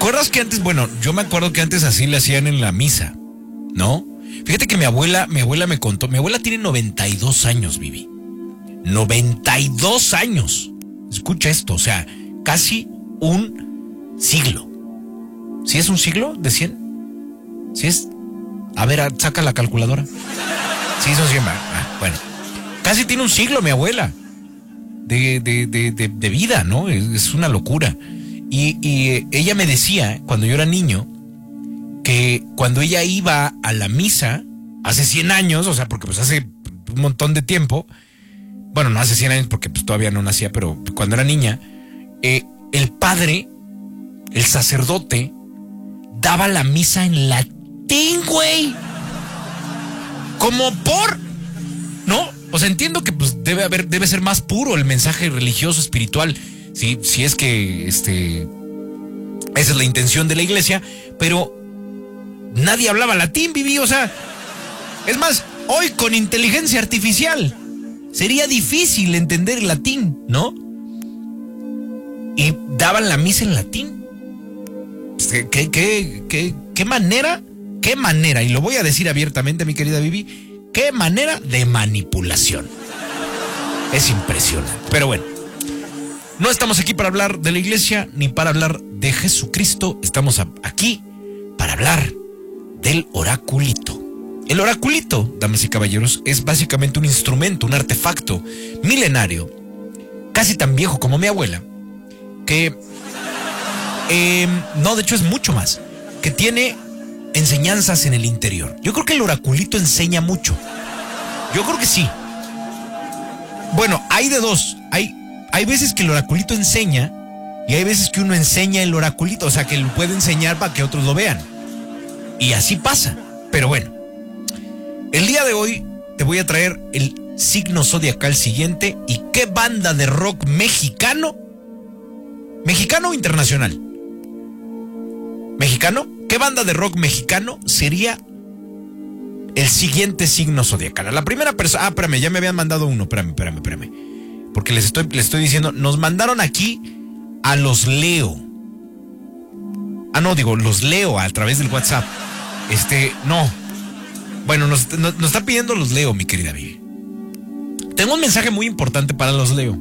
acuerdas que antes, bueno, yo me acuerdo que antes así le hacían en la misa, ¿no? Fíjate que mi abuela me contó, mi abuela tiene 92 años, Vivi. 92 años. Escucha esto, o sea, casi un siglo. ¿Sí es un siglo de 100? ¿Sí es? A ver, saca la calculadora. Sí, son 100. Bueno, casi tiene un siglo mi abuela de vida, ¿no? Es una locura. Y ella me decía, cuando yo era niño, que cuando ella iba a la misa, hace 100 años, o sea, porque pues hace un montón de tiempo, bueno, no hace 100 años porque pues todavía no nacía, pero cuando era niña, el padre, el sacerdote, daba la misa en latín, güey. Como por, ¿no? O sea, entiendo que pues debe ser más puro el mensaje religioso, espiritual, si es que esa es la intención de la iglesia, pero nadie hablaba latín, Vivi, o sea, es más, hoy con inteligencia artificial sería difícil entender el latín, ¿no? Y daban la misa en latín. ¿Qué manera, y lo voy a decir abiertamente, mi querida Vivi, qué manera de manipulación. Es impresionante. Pero bueno, no estamos aquí para hablar de la iglesia ni para hablar de Jesucristo. Estamos aquí para hablar del oraculito. El oraculito, damas y caballeros, es básicamente un instrumento, un artefacto milenario, casi tan viejo como mi abuela, que no, de hecho es mucho más, que tiene enseñanzas en el interior. Yo creo que el oraculito enseña mucho. Yo creo que sí. Bueno, hay de dos. Hay veces que el oraculito enseña y hay veces que uno enseña el oraculito, o sea, que lo puede enseñar para que otros lo vean. Y así pasa. Pero bueno, el día de hoy te voy a traer el signo zodiacal siguiente. ¿Y qué banda de rock mexicano? ¿Mexicano o internacional? ¿Mexicano? ¿Qué banda de rock mexicano sería el siguiente signo zodiacal? La primera persona... espérame, ya me habían mandado uno. Espérame. Porque les estoy diciendo, nos mandaron aquí a los Leo. Los leo a través del WhatsApp. No. Bueno, nos está pidiendo los Leo, mi querida Vivi. Tengo un mensaje muy importante para los Leo.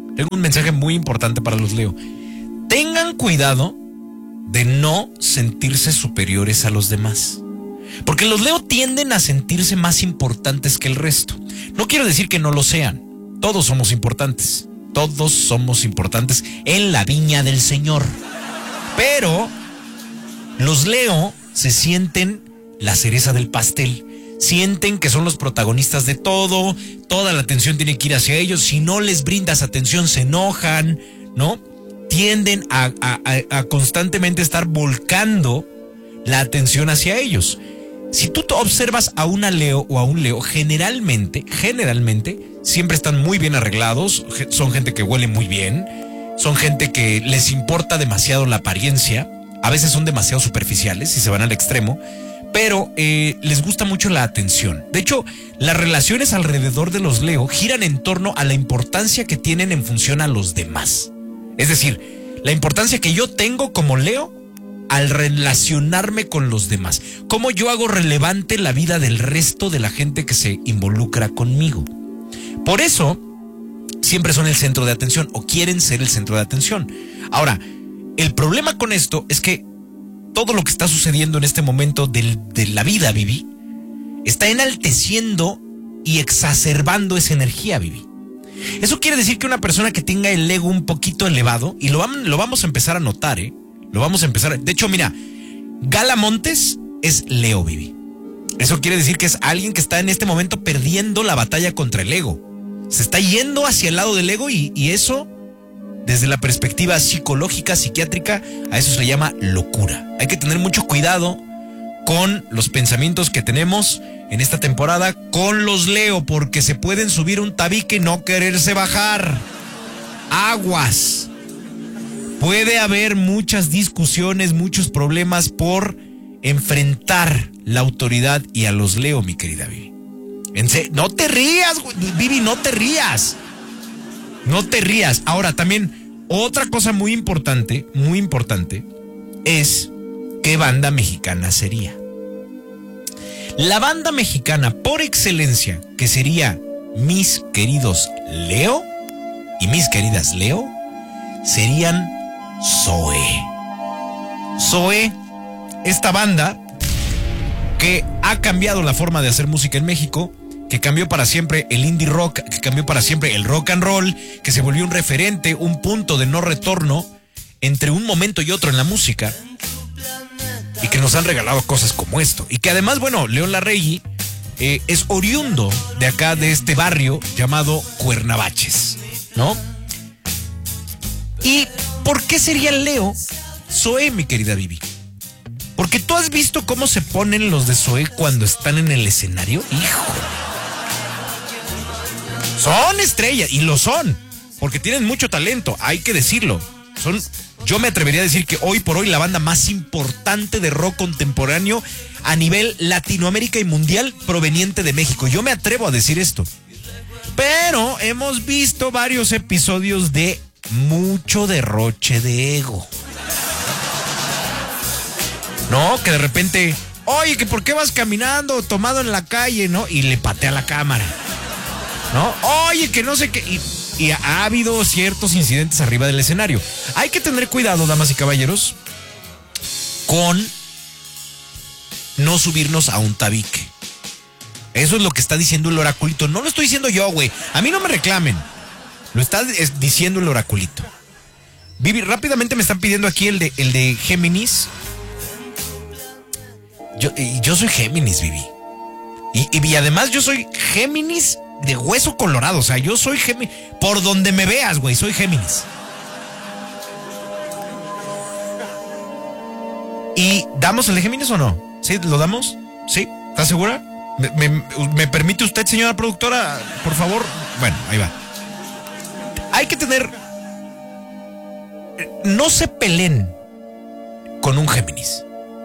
Tengan cuidado de no sentirse superiores a los demás. Porque los Leo tienden a sentirse más importantes que el resto. No quiero decir que no lo sean. Todos somos importantes. Todos somos importantes en la viña del Señor. Pero los Leo se sienten la cereza del pastel. Sienten que son los protagonistas de todo. Toda la atención tiene que ir hacia ellos. Si no les brindas atención, se enojan, ¿no? Tienden a constantemente estar volcando la atención hacia ellos. Si tú observas a una Leo o a un Leo, generalmente, siempre están muy bien arreglados, son gente que huele muy bien, son gente que les importa demasiado la apariencia, a veces son demasiado superficiales y se van al extremo, pero les gusta mucho la atención. De hecho, las relaciones alrededor de los Leo giran en torno a la importancia que tienen en función a los demás. Es decir, la importancia que yo tengo como Leo al relacionarme con los demás. Cómo yo hago relevante la vida del resto de la gente que se involucra conmigo. Por eso, siempre son el centro de atención o quieren ser el centro de atención. Ahora, el problema con esto es que todo lo que está sucediendo en este momento de la vida, Vivi, está enalteciendo y exacerbando esa energía, Vivi. Eso quiere decir que una persona que tenga el ego un poquito elevado, y lo vamos a empezar a notar, lo vamos a empezar. De hecho, mira, Gala Montes es Leo, Vivi. Eso quiere decir que es alguien que está en este momento perdiendo la batalla contra el ego. Se está yendo hacia el lado del ego y eso, desde la perspectiva psicológica, psiquiátrica, a eso se le llama locura. Hay que tener mucho cuidado con los pensamientos que tenemos en esta temporada con los Leo, porque se pueden subir un tabique y no quererse bajar. Aguas. Puede haber muchas discusiones, muchos problemas por enfrentar la autoridad y a los Leo, mi querida Vivi. No te rías, Vivi, no te rías. No te rías. Ahora, también, otra cosa muy importante, es ¿qué banda mexicana sería? La banda mexicana por excelencia, que sería mis queridos Leo y mis queridas Leo, serían Zoé. Zoé, esta banda que ha cambiado la forma de hacer música en México, que cambió para siempre el indie rock, que cambió para siempre el rock and roll, que se volvió un referente, un punto de no retorno entre un momento y otro en la música, y que nos han regalado cosas como esto. Y que además, bueno, León Larregui es oriundo de acá, de este barrio llamado Cuernavaches, ¿no? ¿Y por qué sería Leo Zoé, mi querida Vivi? Porque tú has visto cómo se ponen los de Zoé cuando están en el escenario. ¡Hijo! Son estrellas, y lo son, porque tienen mucho talento, hay que decirlo. Yo me atrevería a decir que hoy por hoy la banda más importante de rock contemporáneo a nivel Latinoamérica y mundial proveniente de México. Yo me atrevo a decir esto. Pero hemos visto varios episodios de mucho derroche de ego. ¿No? Que de repente, oye, que por qué vas caminando tomado en la calle, ¿no? Y le patea la cámara, ¿no? Oye, que no sé qué. Y ha habido ciertos incidentes arriba del escenario. Hay que tener cuidado, damas y caballeros, con no subirnos a un tabique. Eso es lo que está diciendo el oraculito. No lo estoy diciendo yo, güey. A mí no me reclamen. Lo está diciendo el oraculito. Vivi, rápidamente me están pidiendo aquí el de Géminis. Yo soy Géminis, Vivi. Y además yo soy Géminis de hueso colorado. O sea, yo soy Géminis. Por donde me veas, güey, soy Géminis. ¿Y damos el de Géminis o no? ¿Sí? ¿Lo damos? ¿Sí? ¿Estás segura? ¿Me permite usted, señora productora? Por favor. Bueno, ahí va. Hay que tener... No se peleen con un Géminis.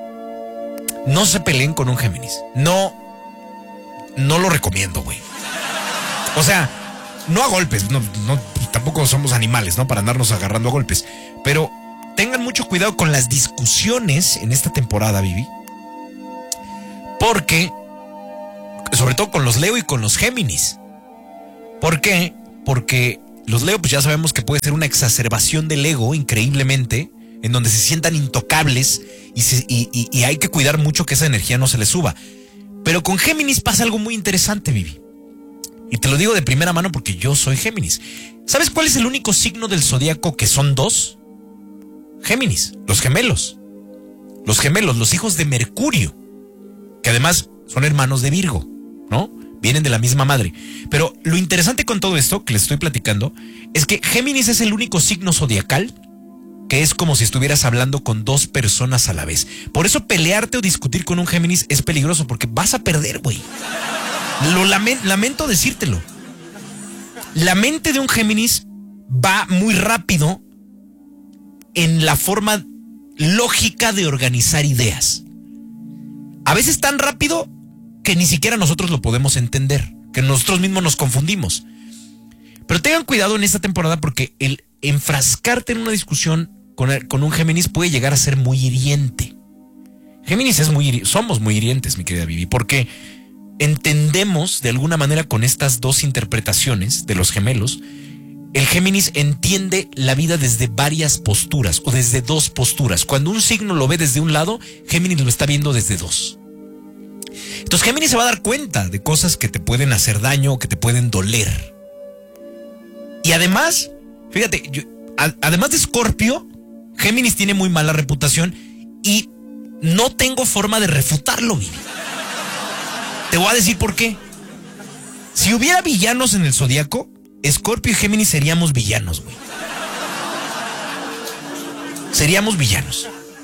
No se peleen con un Géminis. No lo recomiendo, güey. O sea, no a golpes. No, tampoco somos animales, ¿no? Para andarnos agarrando a golpes. Pero tengan mucho cuidado con las discusiones en esta temporada, Vivi. Porque, sobre todo con los Leo y con los Géminis. ¿Por qué? Porque los Leo, pues ya sabemos que puede ser una exacerbación del ego, increíblemente, en donde se sientan intocables y hay que cuidar mucho que esa energía no se les suba. Pero con Géminis pasa algo muy interesante, Vivi. Y te lo digo de primera mano porque yo soy Géminis. ¿Sabes cuál es el único signo del zodiaco que son dos? Géminis, los gemelos. Los gemelos, los hijos de Mercurio. Que además son hermanos de Virgo, ¿no? Vienen de la misma madre. Pero lo interesante con todo esto que les estoy platicando es que Géminis es el único signo zodiacal que es como si estuvieras hablando con dos personas a la vez. Por eso pelearte o discutir con un Géminis es peligroso, porque vas a perder, güey. Lo lamento decírtelo. La mente de un Géminis va muy rápido en la forma lógica de organizar ideas. A veces tan rápido que ni siquiera nosotros lo podemos entender, que nosotros mismos nos confundimos. Pero tengan cuidado en esta temporada porque el enfrascarte en una discusión con un Géminis puede llegar a ser muy hiriente. Géminis somos muy hirientes, mi querida Vivi, porque entendemos de alguna manera con estas dos interpretaciones de los gemelos. El Géminis entiende la vida desde varias posturas o desde dos posturas. Cuando un signo lo ve desde un lado, Géminis lo está viendo desde dos. Entonces Géminis se va a dar cuenta de cosas que te pueden hacer daño o que te pueden doler. Y además, fíjate, además de Escorpio, Géminis tiene muy mala reputación y no tengo forma de refutarlo, Vivi. Te voy a decir por qué. Si hubiera villanos en el zodiaco, Escorpio y Géminis seríamos villanos, güey. Seríamos villanos.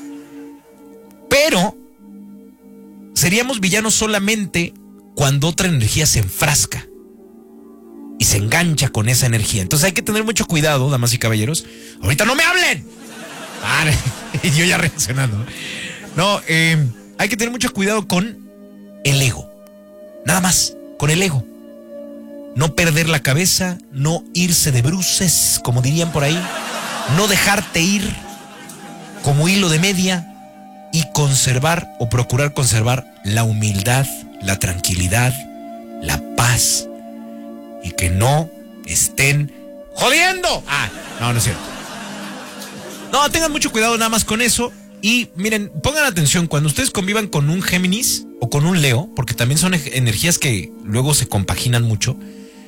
Pero seríamos villanos solamente cuando otra energía se enfrasca y se engancha con esa energía. Entonces hay que tener mucho cuidado, damas y caballeros. ¡Ahorita no me hablen! Y yo ya reaccionando. No, hay que tener mucho cuidado con el ego. Nada más, con el ego. No perder la cabeza, no irse de bruces, como dirían por ahí. No dejarte ir como hilo de media y conservar o procurar conservar la humildad, la tranquilidad, la paz y que no estén jodiendo. No es cierto. No, tengan mucho cuidado nada más con eso. Y miren, pongan atención, cuando ustedes convivan con un Géminis o con un Leo, porque también son energías que luego se compaginan mucho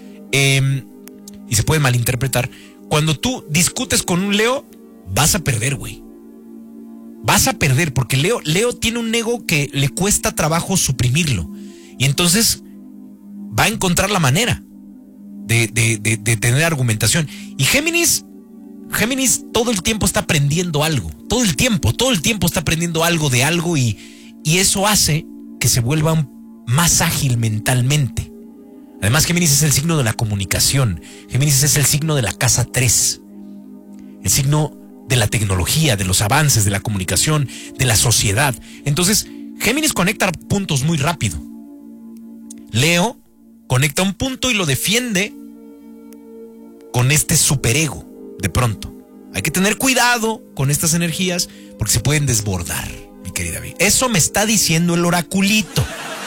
y se pueden malinterpretar. Cuando tú discutes con un Leo, vas a perder, güey. Vas a perder, porque Leo tiene un ego que le cuesta trabajo suprimirlo. Y entonces va a encontrar la manera de tener argumentación. Y Géminis todo el tiempo está aprendiendo algo. Todo el tiempo está aprendiendo algo de algo y eso hace que se vuelva más ágil mentalmente. Además, Géminis es el signo de la comunicación. Géminis es el signo de la casa 3. El signo de la tecnología, de los avances, de la comunicación, de la sociedad. Entonces, Géminis conecta puntos muy rápido. Leo conecta un punto y lo defiende con este superego de pronto. Hay que tener cuidado con estas energías porque se pueden desbordar, mi querida Vic. Eso me está diciendo el oraculito.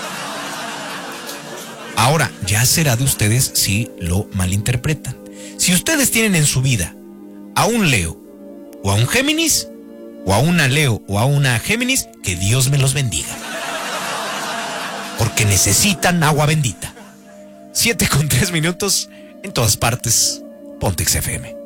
Ahora, ya será de ustedes si lo malinterpretan. Si ustedes tienen en su vida a un Leo o a un Géminis, o a una Leo o a una Géminis, que Dios me los bendiga. Porque necesitan agua bendita. 7:03 en todas partes. Pontex FM.